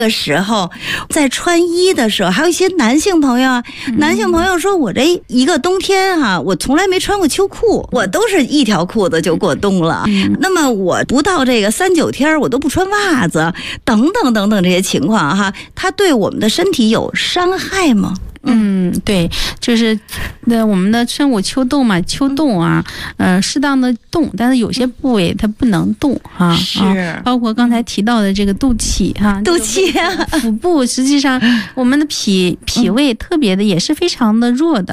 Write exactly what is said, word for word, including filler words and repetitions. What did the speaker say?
的时候，在穿衣的时候，还有一些男性朋友啊，男性朋友说，我这一个冬天哈、啊，我从来没穿过秋裤，我都是一条裤子就过冬了。嗯、那么我不到这个三九天，我都不穿袜子，等等等等这些情况哈，它对我们的身体有伤害吗？ 嗯，对，就是那我们的春捂秋冻嘛，秋冻啊，呃，适当的冻，但是有些部位它不能冻啊， 是， 啊、包括刚才提到的这个肚脐哈、啊， 肚脐、啊、 腹部，实际上我们的脾脾胃特别的也是非常的弱的。